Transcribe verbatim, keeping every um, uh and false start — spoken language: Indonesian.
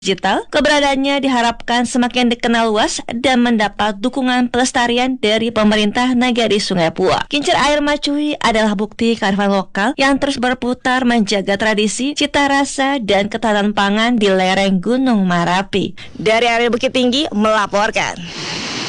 digital, keberadaannya diharapkan semakin dikenal luas dan mendapat dukungan pelestarian dari pemerintah Nagari Sungai Pua. Kincir Air Macuhi adalah bukti kearifan lokal yang terus berputar menjaga tradisi, cita rasa, dan ketahanan pangan di lereng Gunung Marapi. Dari area Bukit Tinggi melaporkan.